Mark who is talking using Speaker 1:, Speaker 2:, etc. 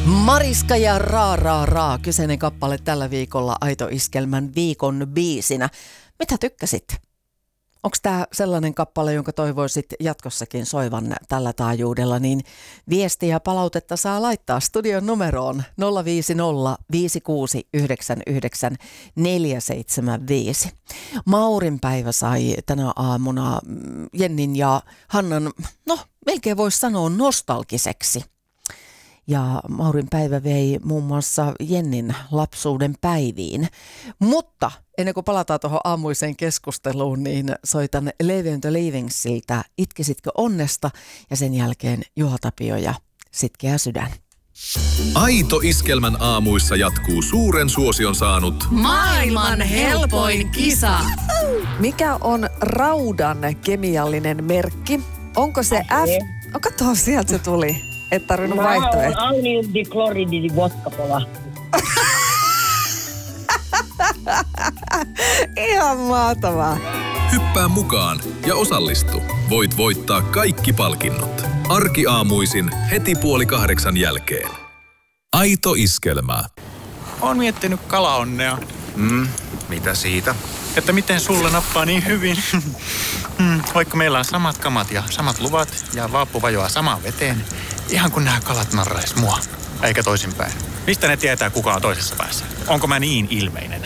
Speaker 1: Mariska ja Raa. Kyseinen kappale tällä viikolla Aito Iskelmän viikon biisinä. Mitä tykkäsit? Onko tämä sellainen kappale, jonka toivoisit jatkossakin soivan tällä taajuudella, niin viestiä ja palautetta saa laittaa studion numeroon 050 5699 475. Maurin päivä sai tänä aamuna Jennin ja Hannan, melkein voisi sanoa nostalgiseksi. Ja Maurin päivä vei muun muassa Jennin lapsuuden päiviin. Mutta ennen kuin palataan tuohon aamuiseen keskusteluun, niin soitan Leaving the Leavingsiltä Itkisitkö onnesta ja sen jälkeen Juha Tapio ja Sitkeä sydän.
Speaker 2: Aito Iskelmän aamuissa jatkuu suuren suosion saanut
Speaker 3: maailman helpoin kisa.
Speaker 4: Mikä on raudan kemiallinen merkki? Onko se F? Katso, sieltä se tuli. Et tarvinnut vaihtoehto.
Speaker 5: Ammoniumdiklorididi vodkapola.
Speaker 4: Ihan mahtavaa.
Speaker 2: Hyppää mukaan ja osallistu. Voit voittaa kaikki palkinnot. Arkiaamuisin heti 7:30 jälkeen. Aito Iskelmä.
Speaker 6: Oon miettinyt kalaonnea.
Speaker 7: Mitä siitä?
Speaker 6: Että miten sulla nappaa niin hyvin. Vaikka meillä on samat kamat ja samat luvat ja vaappu vajoaa samaan veteen. Ihan kun nämä kalat narrais mua. Eikä toisinpäin. Mistä ne tietää, kuka on toisessa päässä? Onko mä niin ilmeinen?